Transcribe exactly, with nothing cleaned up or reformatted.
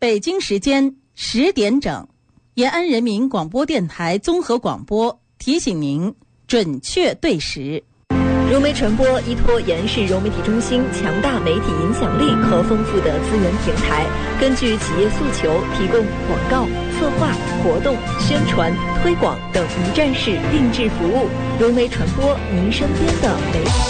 北京时间十点整，延安人民广播电台综合广播提醒您准确对时。 融媒传播依托延安市融媒体中心强大媒体影响力和丰富的资源平台，根据企业诉求，提供广告、策划、活动、宣传、推广等一站式定制服务。融媒传播，您身边的媒体。